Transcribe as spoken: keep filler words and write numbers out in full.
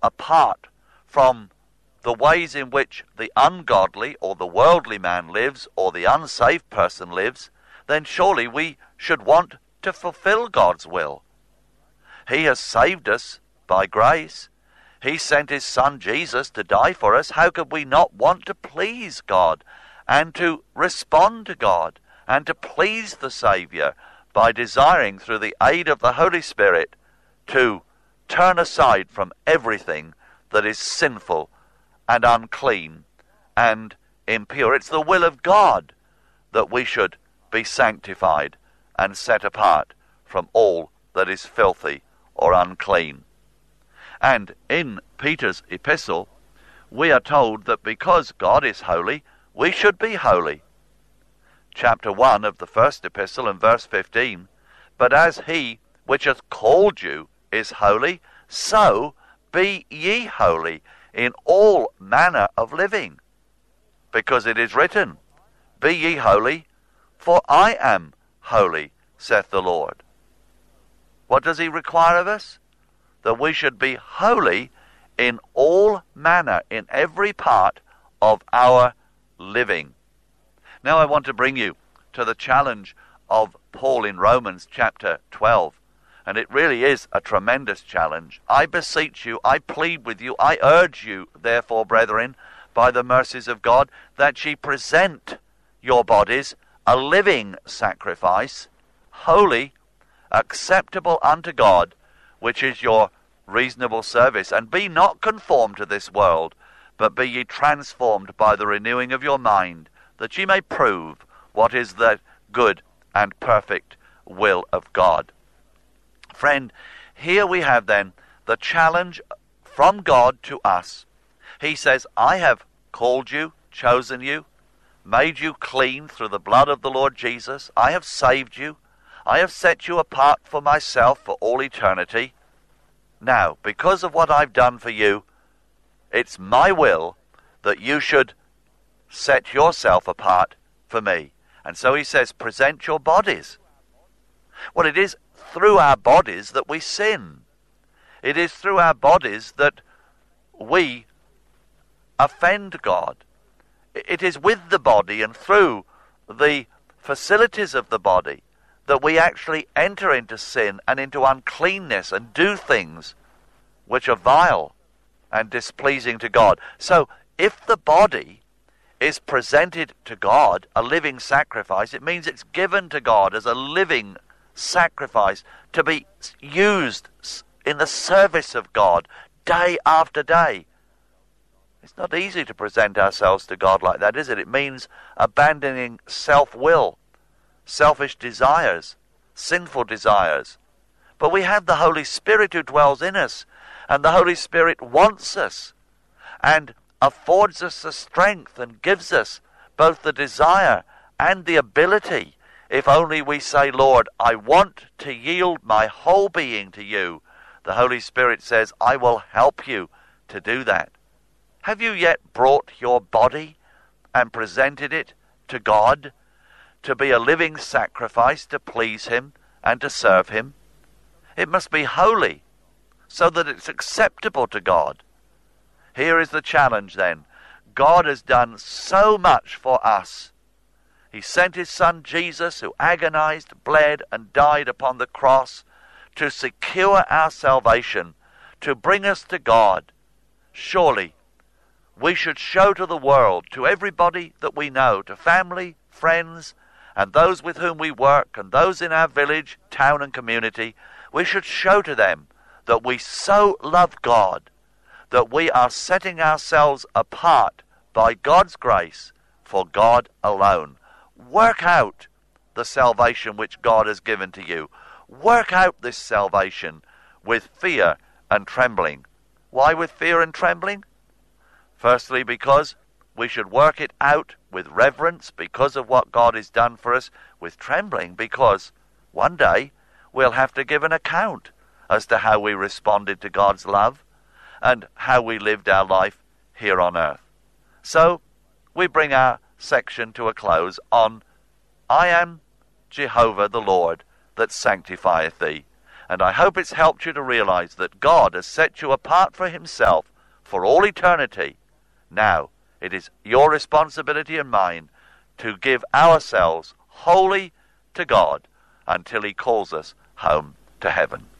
apart from the ways in which the ungodly or the worldly man lives or the unsaved person lives, then surely we should want to fulfill God's will. He has saved us by grace. He sent his Son Jesus to die for us. How could we not want to please God and to respond to God and to please the Saviour by desiring through the aid of the Holy Spirit to turn aside from everything that is sinful and unclean and impure? It's the will of God that we should be sanctified and set apart from all that is filthy or unclean. And in Peter's epistle, we are told that because God is holy, we should be holy. Chapter one of the first epistle and verse fifteen, "But as he which hath called you is holy, so be ye holy in all manner of living. Because it is written, Be ye holy, for I am holy, saith the Lord." What does he require of us? That we should be holy in all manner, in every part of our living. Now I want to bring you to the challenge of Paul in Romans chapter twelve. And it really is a tremendous challenge. "I beseech you, I plead with you, I urge you, therefore, brethren, by the mercies of God, that ye present your bodies a living sacrifice, holy, acceptable unto God, which is your reasonable service. And be not conformed to this world, but be ye transformed by the renewing of your mind, that ye may prove what is the good and perfect will of God." Friend, here we have then the challenge from God to us. He says, "I have called you, chosen you, made you clean through the blood of the Lord Jesus. I have saved you. I have set you apart for myself for all eternity. Now, because of what I've done for you, it's my will that you should set yourself apart for me." And so he says, present your bodies. Well, it is through our bodies that we sin. It is through our bodies that we offend God. It is with the body and through the facilities of the body that we actually enter into sin and into uncleanness and do things which are vile and displeasing to God. So if the body is presented to God, a living sacrifice, it means it's given to God as a living sacrifice to be used in the service of God day after day. It's not easy to present ourselves to God like that, is it? It means abandoning self-will, selfish desires, sinful desires. But we have the Holy Spirit who dwells in us, and the Holy Spirit wants us and affords us the strength and gives us both the desire and the ability. If only we say, "Lord, I want to yield my whole being to you," the Holy Spirit says, "I will help you to do that." Have you yet brought your body and presented it to God to be a living sacrifice to please him and to serve him? It must be holy so that it's acceptable to God. Here is the challenge then. God has done so much for us. He sent his Son Jesus, who agonized, bled, and died upon the cross to secure our salvation, to bring us to God. Surely we should show to the world, to everybody that we know, to family, friends, and those with whom we work, and those in our village, town, and community, we should show to them that we so love God, that we are setting ourselves apart by God's grace for God alone. Work out the salvation which God has given to you. Work out this salvation with fear and trembling. Why with fear and trembling? Firstly, because we should work it out with reverence because of what God has done for us, with trembling because one day we'll have to give an account as to how we responded to God's love and how we lived our life here on earth. So we bring our section to a close on "I am Jehovah the Lord that sanctifieth thee." And I hope it's helped you to realize that God has set you apart for himself for all eternity. Now, it is your responsibility and mine to give ourselves wholly to God until he calls us home to heaven.